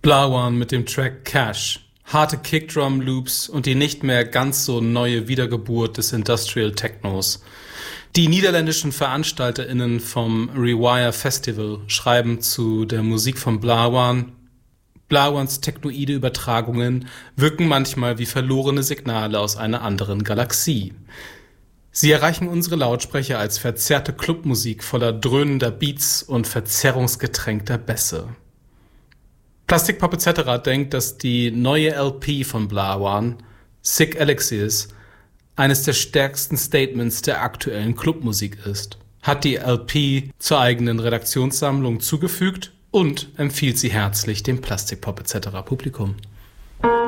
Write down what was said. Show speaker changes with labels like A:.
A: Blawan mit dem Track Cash. Harte Kickdrum-Loops und die nicht mehr ganz so neue Wiedergeburt des Industrial Technos. Die niederländischen VeranstalterInnen vom Rewire Festival schreiben zu der Musik von Blawan: Blawans technoide Übertragungen wirken manchmal wie verlorene Signale aus einer anderen Galaxie. Sie erreichen unsere Lautsprecher als verzerrte Clubmusik voller dröhnender Beats und verzerrungsgetränkter Bässe. Plastic Pop etc. denkt, dass die neue LP von Blawan, Sick Elixirs, eines der stärksten Statements der aktuellen Clubmusik ist, hat die LP zur eigenen Redaktionssammlung zugefügt und empfiehlt sie herzlich dem Plastic Pop etc. Publikum.